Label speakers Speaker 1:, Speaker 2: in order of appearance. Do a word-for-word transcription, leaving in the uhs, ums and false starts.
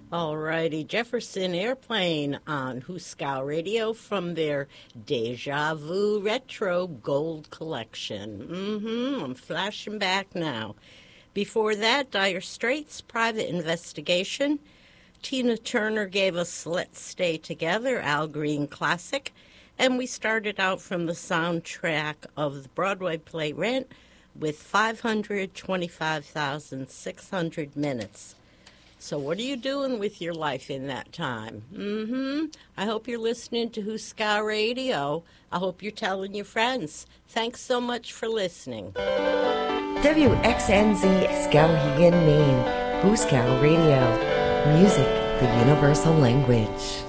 Speaker 1: Alrighty, Jefferson Airplane on Huskow Radio from their Deja Vu Retro Gold Collection. Mm-hmm, I'm flashing back now. Before that, Dire Straits, Private Investigation. Tina Turner gave us Let's Stay Together, Al Green classic. And we started out from the soundtrack of the Broadway play Rent with five hundred twenty-five thousand six hundred minutes. So what are you doing with your life in that time? Mm-hmm. I hope you're listening to Huskow Radio. I hope you're telling your friends. Thanks so much for listening.
Speaker 2: W X N Z Skowhegan, Maine. Huskow Radio. Music, the universal language.